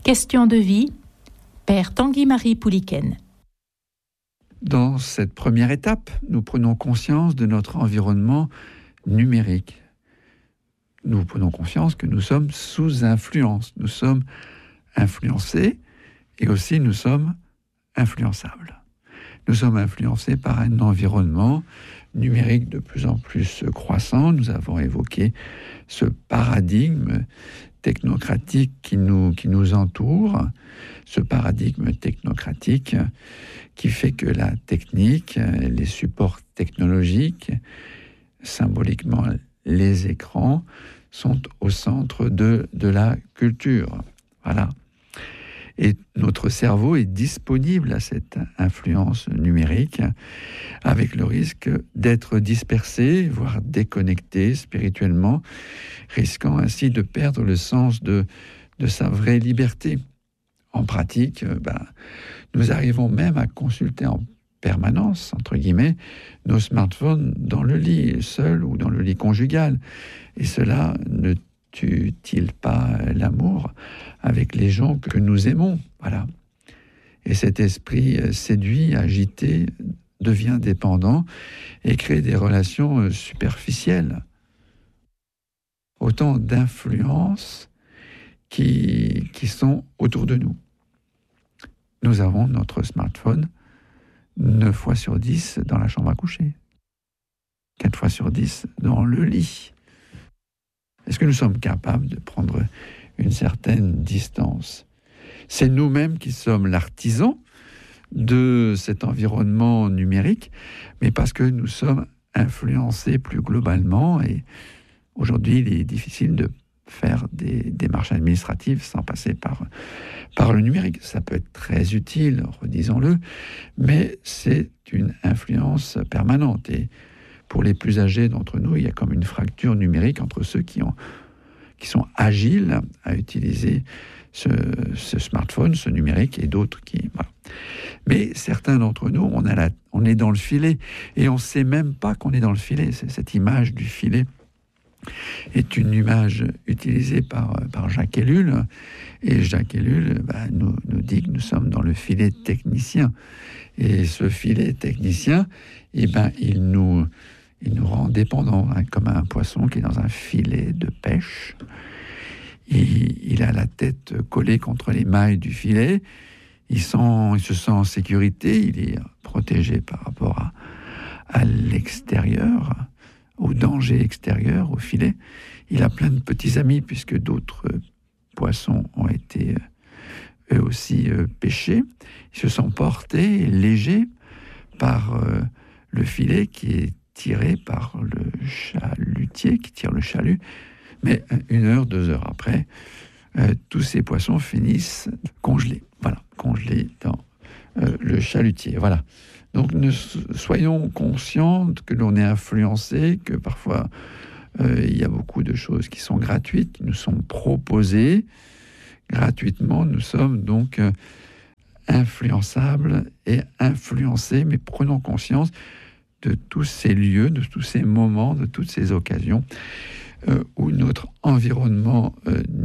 Question de vie, Père Tanguy-Marie Pouliken. Dans cette première étape, nous prenons conscience de notre environnement numérique. Nous prenons conscience que nous sommes sous influence. Nous sommes influencés et aussi nous sommes influençables. Nous sommes influencés par un environnement numérique de plus en plus croissant. Nous avons évoqué ce paradigme technocratique qui nous entoure, ce paradigme technocratique qui fait que la technique, les supports technologiques, symboliquement les écrans, sont au centre de la culture. Voilà. Et notre cerveau est disponible à cette influence numérique, avec le risque d'être dispersé, voire déconnecté spirituellement, risquant ainsi de perdre le sens de sa vraie liberté. En pratique, nous arrivons même à consulter en permanence, entre guillemets, nos smartphones dans le lit, seul ou dans le lit conjugal. Et cela ne tue-t-il pas l'amour avec les gens que nous aimons? Voilà. Et cet esprit séduit, agité, devient dépendant et crée des relations superficielles. Autant d'influences qui sont autour de nous. Nous avons notre smartphone 9 fois sur 10 dans la chambre à coucher, 4 fois sur 10 dans le lit. Est-ce que nous sommes capables de prendre une certaine distance? C'est nous-mêmes qui sommes l'artisan de cet environnement numérique, mais parce que nous sommes influencés plus globalement. Et aujourd'hui, il est difficile de faire des démarches administratives sans passer par le numérique. Ça peut être très utile, redisons-le, mais c'est une influence permanente. Et pour les plus âgés d'entre nous, il y a comme une fracture numérique entre ceux qui sont agiles à utiliser ce smartphone, ce numérique, et d'autres qui... Voilà. Mais certains d'entre nous, on est dans le filet, et on ne sait même pas qu'on est dans le filet. C'est cette image du filet est une image utilisée par Jacques Ellul, et Jacques Ellul nous dit que nous sommes dans le filet technicien. Et ce filet technicien, il nous rend dépendants, comme un poisson qui est dans un filet de pêche. Il a la tête collée contre les mailles du filet, il se sent en sécurité, il est protégé par rapport à l'extérieur, au danger extérieur, au filet. Il a plein de petits amis, puisque d'autres poissons ont été eux aussi pêchés. Il se sent porté, léger, par le filet qui est tiré par le chalutier, qui tire le chalut. Mais 1 heure, 2 heures après, tous ces poissons finissent congelés. Voilà, congelés dans le chalutier. Voilà. Donc, soyons conscients que l'on est influencé, que parfois, il y a beaucoup de choses qui sont gratuites, qui nous sont proposées gratuitement. Nous sommes donc influençables et influencés, mais prenons conscience de tous ces lieux, de tous ces moments, de toutes ces occasions où notre environnement